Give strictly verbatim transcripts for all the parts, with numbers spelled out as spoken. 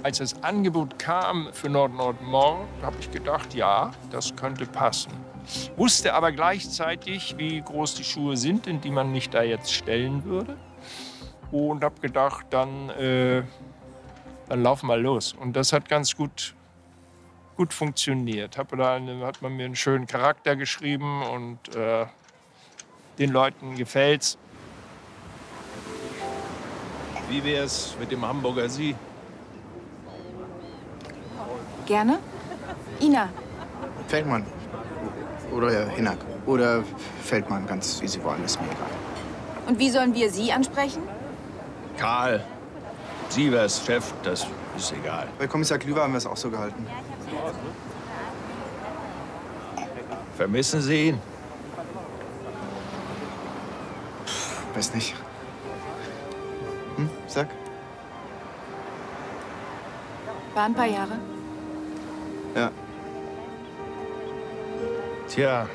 Als das Angebot kam für Nord-Nord-Mord, habe ich gedacht, ja, das könnte passen. Wusste aber gleichzeitig, wie groß die Schuhe sind, in die man mich da jetzt stellen würde. Und habe gedacht, dann, äh, dann laufen wir los. Und das hat ganz gut, gut funktioniert. Hab da eine, hat man mir einen schönen Charakter geschrieben und äh, den Leuten gefällt's. Wie wär's mit dem Hamburger Sie? Gerne. Ina. Feldmann. Oder Herr Hinnack. Oder Feldmann, ganz wie Sie wollen, ist mir egal. Und wie sollen wir Sie ansprechen? Karl. Sie wär's Chef, das ist egal. Bei Kommissar Klüver haben wir es auch so gehalten. Vermissen Sie ihn? Pff, weiß nicht. Hm, sag. War ein paar Jahre. Ja. Tja.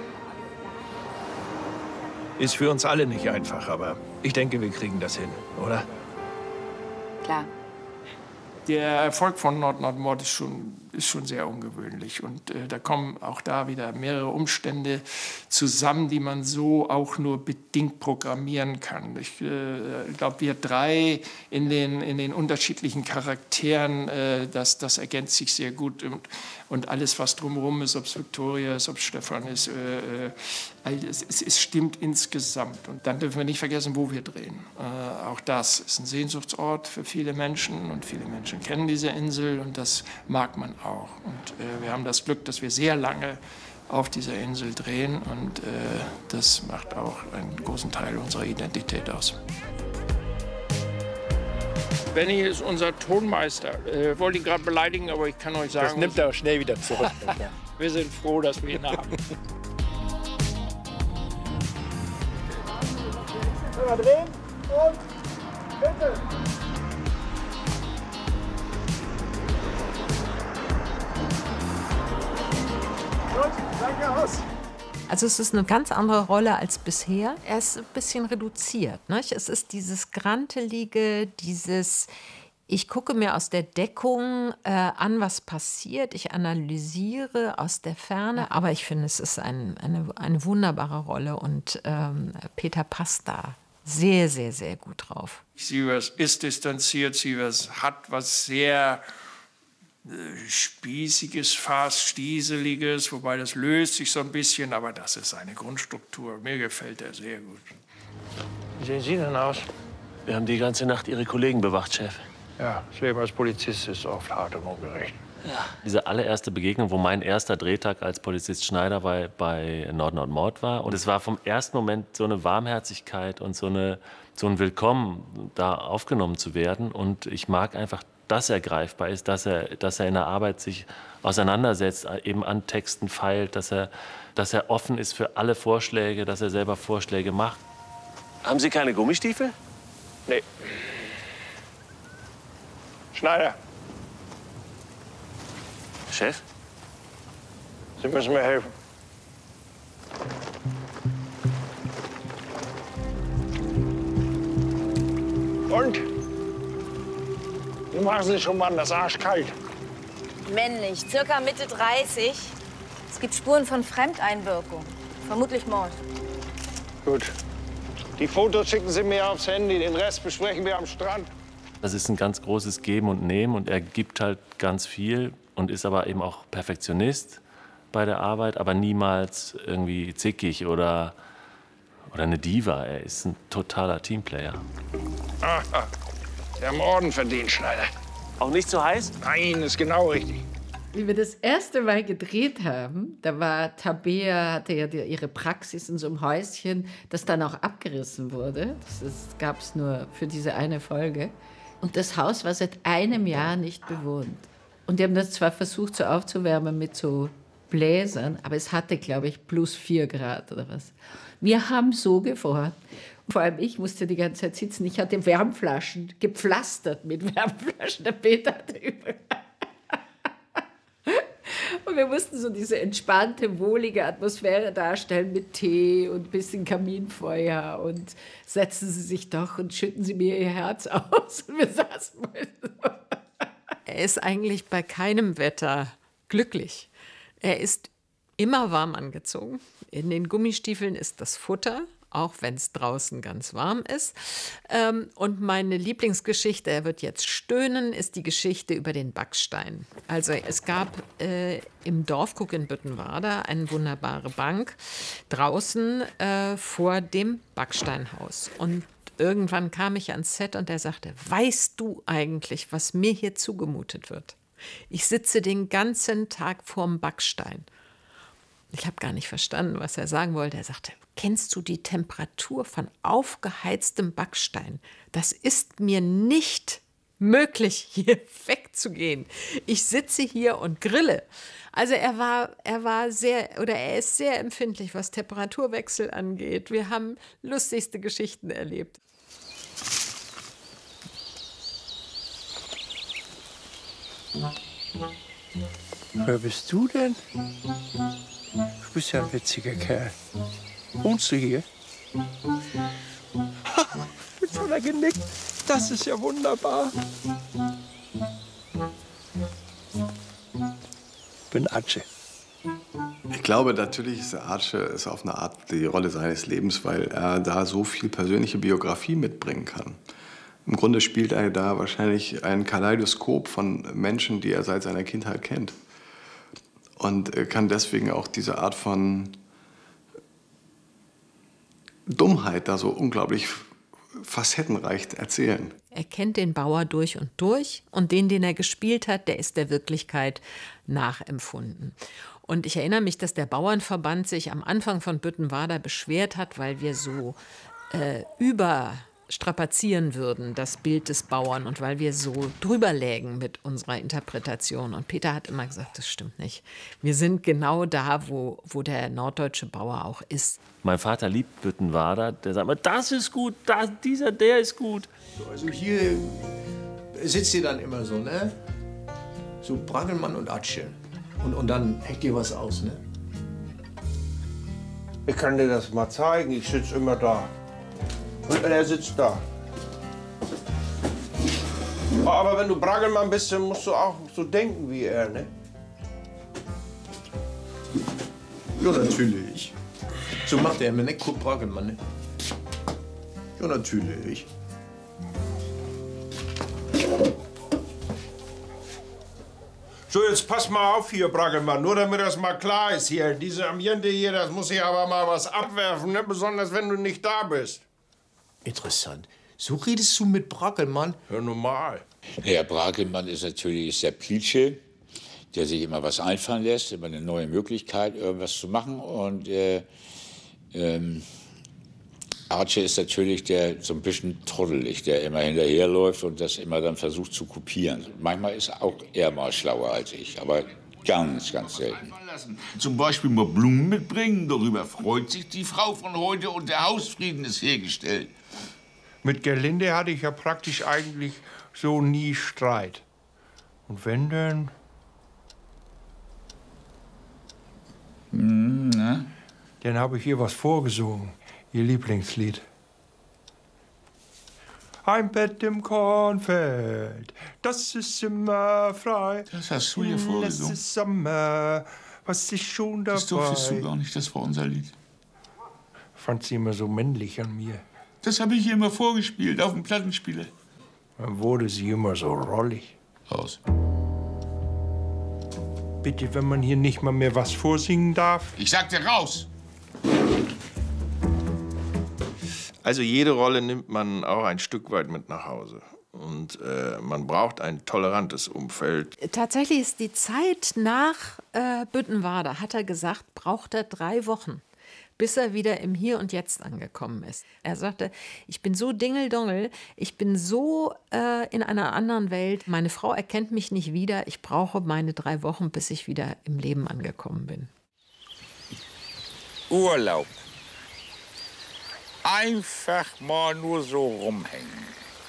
Ist für uns alle nicht einfach, aber ich denke, wir kriegen das hin, oder? Klar. Der Erfolg von Nord-Nord-Mord ist schon, ist schon sehr ungewöhnlich. Und äh, da kommen auch da wieder mehrere Umstände zusammen, die man so auch nur bedingt programmieren kann. Ich äh, glaube, wir drei in den, in den unterschiedlichen Charakteren, äh, das, das ergänzt sich sehr gut. Und, und alles, was drumherum ist, ob es Victoria ist, ob es Stefan ist, äh, äh, es, es, es stimmt insgesamt. Und dann dürfen wir nicht vergessen, wo wir drehen. Äh, auch das ist ein Sehnsuchtsort für viele Menschen und viele Menschen kennen diese Insel und das mag man auch. Und äh, wir haben das Glück, dass wir sehr lange auf dieser Insel drehen und äh, das macht auch einen großen Teil unserer Identität aus. Benny ist unser Tonmeister. Ich äh, wollte ihn gerade beleidigen, aber ich kann euch sagen... Das nimmt er auch schnell wieder zurück. Wir sind froh, dass wir ihn haben. Mal drehen und bitte. Gut, danke aus. Also es ist eine ganz andere Rolle als bisher. Er ist ein bisschen reduziert. Nicht? Es ist dieses Grantelige, dieses, ich gucke mir aus der Deckung äh, an, was passiert. Ich analysiere aus der Ferne. Aber ich finde, es ist ein, eine, eine wunderbare Rolle. Und ähm, Peter passt da sehr, sehr, sehr gut drauf. Sievers ist distanziert, Sievers hat was sehr Spießiges, fast Stieseliges, wobei das löst sich so ein bisschen, aber das ist seine Grundstruktur. Mir gefällt er sehr gut. Wie sehen Sie denn aus? Wir haben die ganze Nacht Ihre Kollegen bewacht, Chef. Ja, das Leben als Polizist ist oft hart und ungerecht. Ja. Diese allererste Begegnung, wo mein erster Drehtag als Polizist Schneider bei, bei Nord-Nord-Mord war. Und es war vom ersten Moment so eine Warmherzigkeit und so, eine, so ein Willkommen, da aufgenommen zu werden. Und ich mag einfach, dass er greifbar ist, dass er, dass er in der Arbeit sich auseinandersetzt, eben an Texten feilt, dass er, dass er offen ist für alle Vorschläge, dass er selber Vorschläge macht. Haben Sie keine Gummistiefel? Nee. Schneider, Chef? Sie müssen mir helfen. Und? Wie machen Sie schon mal das arschkalt? Männlich, circa Mitte dreißig. Es gibt Spuren von Fremdeinwirkung. Vermutlich Mord. Gut. Die Fotos schicken Sie mir aufs Handy. Den Rest besprechen wir am Strand. Das ist ein ganz großes Geben und Nehmen und er gibt halt ganz viel und ist aber eben auch Perfektionist bei der Arbeit, aber niemals irgendwie zickig oder, oder eine Diva. Er ist ein totaler Teamplayer. Aha. Sie haben Orden verdient, Schneider. Auch nicht so heiß? Nein, ist genau richtig. Wie wir das erste Mal gedreht haben, da war Tabea, hatte ja die, ihre Praxis in so einem Häuschen, das dann auch abgerissen wurde. Das gab es nur für diese eine Folge. Und das Haus war seit einem Jahr nicht bewohnt. Und die haben das zwar versucht, so aufzuwärmen mit so Bläsern, aber es hatte, glaube ich, plus vier Grad oder was. Wir haben so gefroren. Vor allem ich musste die ganze Zeit sitzen. Ich hatte Wärmflaschen, gepflastert mit Wärmflaschen. Der Peter hatte überall. Und wir mussten so diese entspannte, wohlige Atmosphäre darstellen mit Tee und ein bisschen Kaminfeuer. Und setzen Sie sich doch und schütten Sie mir Ihr Herz aus. Und wir saßen mal so. er ist eigentlich bei keinem Wetter glücklich. Er ist immer warm angezogen. In den Gummistiefeln ist das Futter, auch wenn es draußen ganz warm ist. Ähm, und meine Lieblingsgeschichte, er wird jetzt stöhnen, ist die Geschichte über den Backstein. Also es gab äh, im Dorfguck in Büttenwader eine wunderbare Bank draußen äh, vor dem Backsteinhaus. Und irgendwann kam ich ans Set und er sagte, weißt du eigentlich, was mir hier zugemutet wird? Ich sitze den ganzen Tag vorm Backstein. Ich habe gar nicht verstanden, was er sagen wollte. Er sagte, kennst du die Temperatur von aufgeheiztem Backstein? Das ist mir nicht möglich, hier wegzugehen. Ich sitze hier und grille. Also er war, er war sehr, oder er ist sehr empfindlich, was Temperaturwechsel angeht. Wir haben lustigste Geschichten erlebt. Wer bist du denn? Du bist ja ein witziger Kerl. Wohnst du hier? Jetzt hat er genickt. Das ist ja wunderbar. Ich bin Atsche. Ich glaube, natürlich ist Atsche ist auf eine Art die Rolle seines Lebens, weil er da so viel persönliche Biografie mitbringen kann. Im Grunde spielt er da wahrscheinlich ein Kaleidoskop von Menschen, die er seit seiner Kindheit kennt. Und kann deswegen auch diese Art von Dummheit da so unglaublich facettenreich erzählen. Er kennt den Bauer durch und durch und den, den er gespielt hat, der ist der Wirklichkeit nachempfunden. Und ich erinnere mich, dass der Bauernverband sich am Anfang von Büttenwader beschwert hat, weil wir so äh, über strapazieren würden, das Bild des Bauern, und weil wir so drüber lägen mit unserer Interpretation. Und Peter hat immer gesagt, das stimmt nicht. Wir sind genau da, wo, wo der norddeutsche Bauer auch ist. Mein Vater liebt Büttenwader. Der sagt immer, das ist gut, das, dieser, der ist gut. Also hier sitzt ihr dann immer so, ne? So Braggelmann und Atsche. Und, und dann hängt ihr was aus, ne? Ich kann dir das mal zeigen. Ich sitze immer da. Und er sitzt da. Aber wenn du Braggelmann bist, dann musst du auch so denken wie er, ne? Ja, natürlich. So macht er immer, ne? Kurt Braggelmann, ne? Ja, natürlich. So, jetzt pass mal auf hier, Braggelmann, nur damit das mal klar ist hier. Diese Ambiente hier, das muss ich aber mal was abwerfen, ne? Besonders wenn du nicht da bist. Interessant. So redest du mit Braggelmann? Ja, normal. Herr Braggelmann ist natürlich der Plitsche, der sich immer was einfallen lässt, immer eine neue Möglichkeit, irgendwas zu machen. Und äh, ähm, Archie ist natürlich der so ein bisschen trottelig, der immer hinterherläuft und das immer dann versucht zu kopieren. Manchmal ist auch er mal schlauer als ich, aber ganz, ganz selten. Zum Beispiel mal Blumen mitbringen, darüber freut sich die Frau von heute und der Hausfrieden ist hergestellt. Mit Gerlinde hatte ich ja praktisch eigentlich so nie Streit. Und wenn denn? Hm, na? Dann habe ich ihr was vorgesungen, ihr Lieblingslied. Ein Bett im Kornfeld, das ist immer frei. Das hast du hier vorgesungen. Es ist Sommer, was ist schon dabei? Das durftest du gar nicht, das war unser Lied. Fand sie immer so männlich an mir. Das habe ich ihr immer vorgespielt, auf dem Plattenspieler. Dann wurde sie immer so rollig. Raus. Bitte, wenn man hier nicht mal mehr was vorsingen darf. Ich sagte raus! Also jede Rolle nimmt man auch ein Stück weit mit nach Hause. Und äh, man braucht ein tolerantes Umfeld. Tatsächlich ist die Zeit nach äh, Büttenwader, hat er gesagt, braucht er drei Wochen, bis er wieder im Hier und Jetzt angekommen ist. Er sagte, ich bin so dingeldongel, ich bin so äh, in einer anderen Welt, meine Frau erkennt mich nicht wieder, ich brauche meine drei Wochen, bis ich wieder im Leben angekommen bin. Urlaub. Einfach mal nur so rumhängen.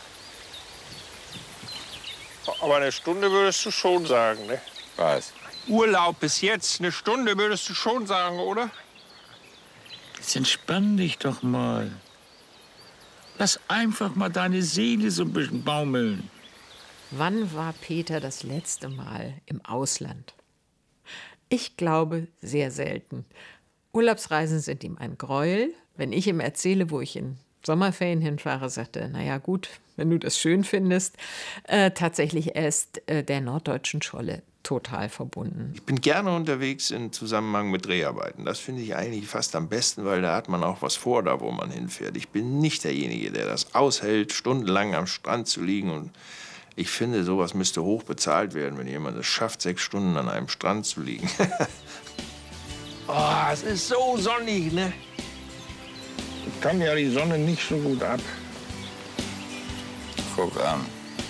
Aber eine Stunde würdest du schon sagen, ne? Was? Urlaub bis jetzt, eine Stunde würdest du schon sagen, oder? Jetzt entspann dich doch mal. Lass einfach mal deine Seele so ein bisschen baumeln. Wann war Peter das letzte Mal im Ausland? Ich glaube, sehr selten. Urlaubsreisen sind ihm ein Gräuel. Wenn ich ihm erzähle, wo ich in Sommerferien hinfahre, sagt er, naja gut, wenn du das schön findest. Äh, tatsächlich, er ist äh, der norddeutschen Scholle total verbunden. Ich bin gerne unterwegs im Zusammenhang mit Dreharbeiten. Das finde ich eigentlich fast am besten, weil da hat man auch was vor, da wo man hinfährt. Ich bin nicht derjenige, der das aushält, stundenlang am Strand zu liegen. Und ich finde, sowas müsste hoch bezahlt werden, wenn jemand es schafft, sechs Stunden an einem Strand zu liegen. Oh, es ist so sonnig, ne? Ich kann ja die Sonne nicht so gut ab. Guck an.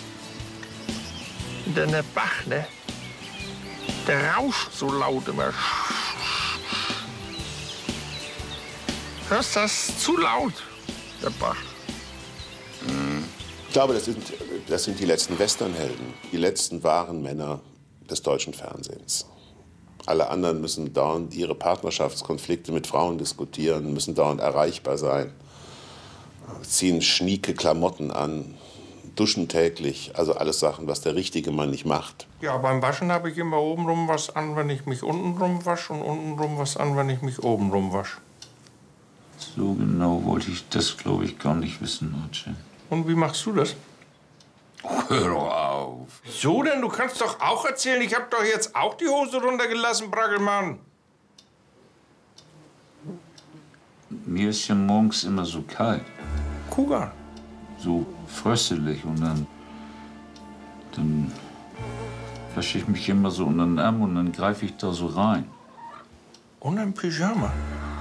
Und dann der Bach, ne? Der rauscht so laut immer. Hörst du das? Zu laut, der Bach. Ich glaube, das sind, das sind die letzten Westernhelden, die letzten wahren Männer des deutschen Fernsehens. Alle anderen müssen dauernd ihre Partnerschaftskonflikte mit Frauen diskutieren, müssen dauernd erreichbar sein, ziehen schnieke Klamotten an, duschen täglich, also alles Sachen, was der richtige Mann nicht macht. Ja, beim Waschen habe ich immer obenrum was an, wenn ich mich untenrum wasche und untenrum was an, wenn ich mich obenrum wasche. So genau wollte ich das, glaube ich, gar nicht wissen, Archie. Und wie machst du das? Hör doch auf. So denn? Du kannst doch auch erzählen, ich habe doch jetzt auch die Hose runtergelassen, Braggelmann. Mir ist ja morgens immer so kalt. Kuga. So fröstelig und dann, dann wasche ich mich immer so unter den Arm und dann greife ich da so rein. Unter dem Pyjama?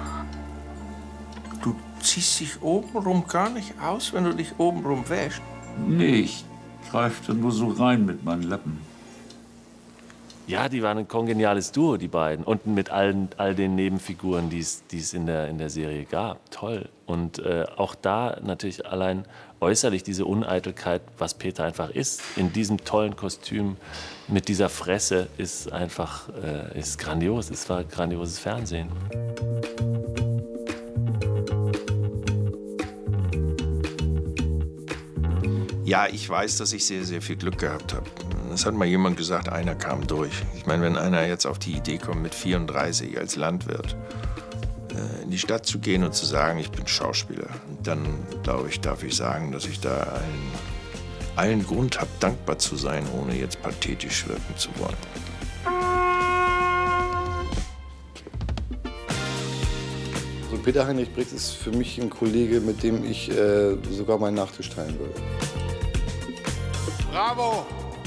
Du ziehst dich obenrum gar nicht aus, wenn du dich obenrum wäschst? Nee, ich greife da nur so rein mit meinen Lappen. Ja, die waren ein kongeniales Duo, die beiden. Und mit allen, all den Nebenfiguren, die es in der, in der Serie gab. Toll. Und äh, auch da natürlich allein äußerlich diese Uneitelkeit, was Peter einfach ist. In diesem tollen Kostüm mit dieser Fresse ist einfach äh, ist grandios. Es war grandioses Fernsehen. Ja, ich weiß, dass ich sehr, sehr viel Glück gehabt habe. Es hat mal jemand gesagt, einer kam durch. Ich meine, wenn einer jetzt auf die Idee kommt, mit vierunddreißig als Landwirt äh, in die Stadt zu gehen und zu sagen, ich bin Schauspieler, dann, glaube ich, darf ich sagen, dass ich da allen, allen Grund habe, dankbar zu sein, ohne jetzt pathetisch wirken zu wollen. So Peter Heinrich Brix ist für mich ein Kollege, mit dem ich äh, sogar meinen Nachtisch teilen würde. Bravo!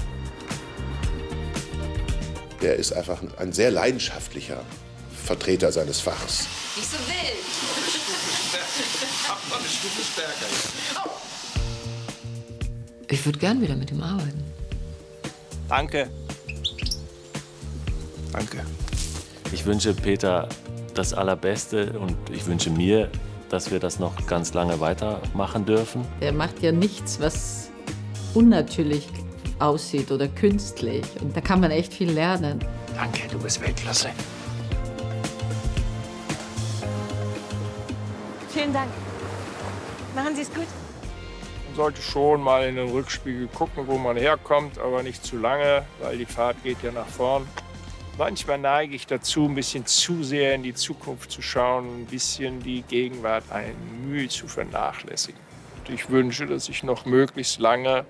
Er ist einfach ein sehr leidenschaftlicher Vertreter seines Faches. Nicht so wild. Hab noch eine Stufe stärker. Ich würde gern wieder mit ihm arbeiten. Danke. Danke. Ich wünsche Peter das Allerbeste und ich wünsche mir, dass wir das noch ganz lange weitermachen dürfen. Er macht ja nichts, was unnatürlich aussieht oder künstlich. Und da kann man echt viel lernen. Danke, du bist Weltklasse. Vielen Dank. Machen Sie es gut. Man sollte schon mal in den Rückspiegel gucken, wo man herkommt, aber nicht zu lange, weil die Fahrt geht ja nach vorn. Manchmal neige ich dazu, ein bisschen zu sehr in die Zukunft zu schauen, ein bisschen die Gegenwart ein Mühe zu vernachlässigen. Und ich wünsche, dass ich noch möglichst lange